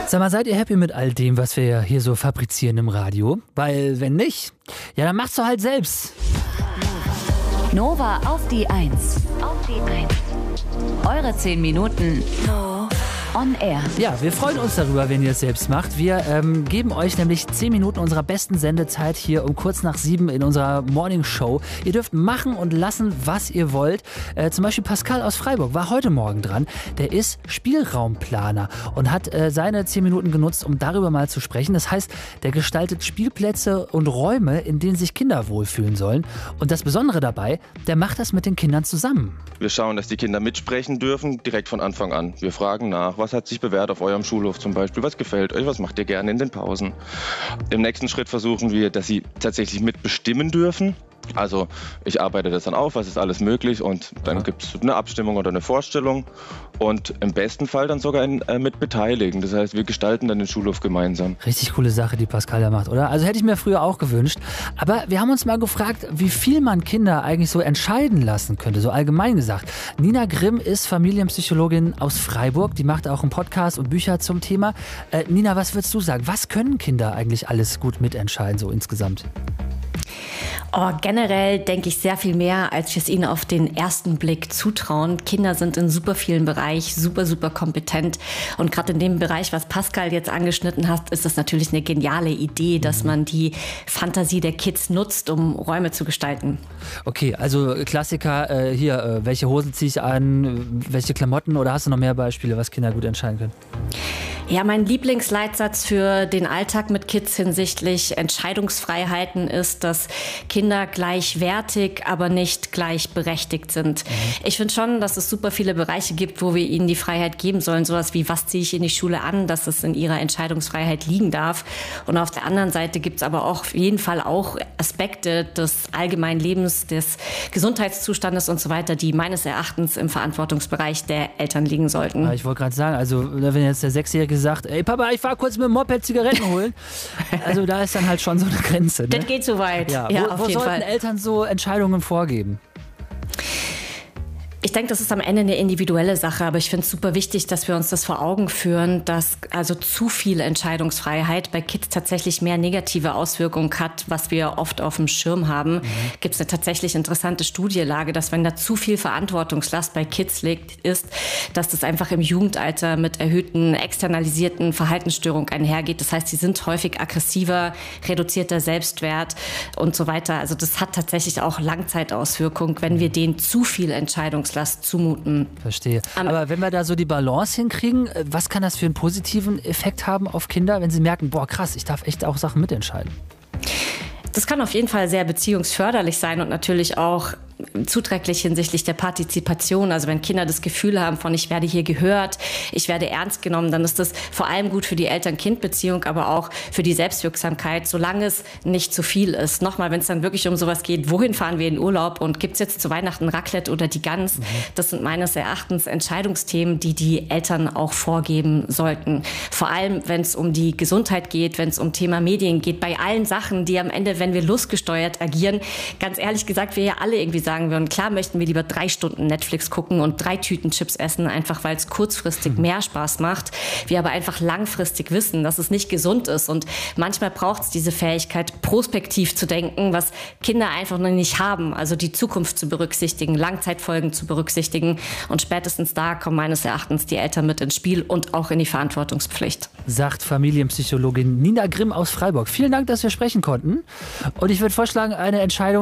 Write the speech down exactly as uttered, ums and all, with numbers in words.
Sag mal, seid ihr happy mit all dem, was wir hier so fabrizieren im Radio? Weil, wenn nicht, ja, dann machst du halt selbst. Nova auf die Eins. Auf die Eins. Eure zehn Minuten on air. Ja, wir freuen uns darüber, wenn ihr es selbst macht. Wir ähm, geben euch nämlich zehn Minuten unserer besten Sendezeit hier um kurz nach sieben in unserer Morning Show. Ihr dürft machen und lassen, was ihr wollt. Äh, zum Beispiel Pascal aus Freiburg war heute Morgen dran. Der ist Spielraumplaner und hat äh, seine zehn Minuten genutzt, um darüber mal zu sprechen. Das heißt, der gestaltet Spielplätze und Räume, in denen sich Kinder wohlfühlen sollen. Und das Besondere dabei, der macht das mit den Kindern zusammen. Wir schauen, dass die Kinder mitsprechen dürfen, direkt von Anfang an. Wir fragen nach, was hat sich bewährt auf eurem Schulhof zum Beispiel, was gefällt euch, was macht ihr gerne in den Pausen. Im nächsten Schritt versuchen wir, dass sie tatsächlich mitbestimmen dürfen. Also ich arbeite das dann auf, was ist alles möglich, und dann gibt es eine Abstimmung oder eine Vorstellung und im besten Fall dann sogar ein, äh, mit beteiligen. Das heißt, wir gestalten dann den Schulhof gemeinsam. Richtig coole Sache, die Pascal da macht, oder? Also hätte ich mir früher auch gewünscht. Aber wir haben uns mal gefragt, wie viel man Kinder eigentlich so entscheiden lassen könnte, so allgemein gesagt. Nina Grimm ist Familienpsychologin aus Freiburg, die macht auch einen Podcast und Bücher zum Thema. Äh, Nina, was würdest du sagen? Was können Kinder eigentlich alles gut mitentscheiden, so insgesamt? Oh, generell denke ich sehr viel mehr, als ich es ihnen auf den ersten Blick zutrauen. Kinder sind in super vielen Bereichen super, super kompetent. Und gerade in dem Bereich, was Pascal jetzt angeschnitten hat, ist das natürlich eine geniale Idee, dass man die Fantasie der Kids nutzt, um Räume zu gestalten. Okay, also Klassiker, äh, hier, äh, welche Hosen ziehe ich an, welche Klamotten, oder hast du noch mehr Beispiele, was Kinder gut entscheiden können? Ja, mein Lieblingsleitsatz für den Alltag mit Kids hinsichtlich Entscheidungsfreiheiten ist, dass Kinder gleichwertig, aber nicht gleichberechtigt sind. Mhm. Ich finde schon, dass es super viele Bereiche gibt, wo wir ihnen die Freiheit geben sollen. Sowas wie, was ziehe ich in die Schule an, dass es in ihrer Entscheidungsfreiheit liegen darf. Und auf der anderen Seite gibt es aber auch auf jeden Fall auch Aspekte des allgemeinen Lebens, des Gesundheitszustandes und so weiter, die meines Erachtens im Verantwortungsbereich der Eltern liegen sollten. Ja, ich wollte gerade sagen, also wenn jetzt der Sechsjährige sagt, ey Papa, ich fahr kurz mit dem Moped Zigaretten holen. Also da ist dann halt schon so eine Grenze. Ne? Das geht so weit. Ja, ja wo auf wo jeden sollten Fall. Eltern so Entscheidungen vorgeben? Ich denke, das ist am Ende eine individuelle Sache, aber ich finde es super wichtig, dass wir uns das vor Augen führen, dass also zu viel Entscheidungsfreiheit bei Kids tatsächlich mehr negative Auswirkungen hat, was wir oft auf dem Schirm haben. Mhm. Gibt es eine tatsächlich interessante Studielage, dass wenn da zu viel Verantwortungslast bei Kids liegt, ist, dass das einfach im Jugendalter mit erhöhten externalisierten Verhaltensstörungen einhergeht. Das heißt, sie sind häufig aggressiver, reduzierter Selbstwert und so weiter. Also das hat tatsächlich auch Langzeitauswirkungen, wenn wir denen zu viel Entscheidungslast zumuten. Verstehe. Um, Aber wenn wir da so die Balance hinkriegen, was kann das für einen positiven Effekt haben auf Kinder, wenn sie merken, boah krass, ich darf echt auch Sachen mitentscheiden? Das kann auf jeden Fall sehr beziehungsförderlich sein und natürlich auch zuträglich hinsichtlich der Partizipation. Also wenn Kinder das Gefühl haben von, ich werde hier gehört, ich werde ernst genommen, dann ist das vor allem gut für die Eltern-Kind-Beziehung, aber auch für die Selbstwirksamkeit, solange es nicht zu viel ist. Nochmal, wenn es dann wirklich um sowas geht, wohin fahren wir in Urlaub und gibt es jetzt zu Weihnachten Raclette oder die Gans? Mhm. Das sind meines Erachtens Entscheidungsthemen, die die Eltern auch vorgeben sollten. Vor allem, wenn es um die Gesundheit geht, wenn es um Thema Medien geht, bei allen Sachen, die am Ende, wenn wir lustgesteuert agieren, ganz ehrlich gesagt, wir ja alle irgendwie sagen würden, klar möchten wir lieber drei Stunden Netflix gucken und drei Tüten Chips essen, einfach weil es kurzfristig mehr Spaß macht. Wir aber einfach langfristig wissen, dass es nicht gesund ist. Und manchmal braucht es diese Fähigkeit, prospektiv zu denken, was Kinder einfach noch nicht haben. Also die Zukunft zu berücksichtigen, Langzeitfolgen zu berücksichtigen. Und spätestens da kommen meines Erachtens die Eltern mit ins Spiel und auch in die Verantwortungspflicht. Sagt Familienpsychologin Nina Grimm aus Freiburg. Vielen Dank, dass wir sprechen konnten. Und ich würde vorschlagen, eine Entscheidung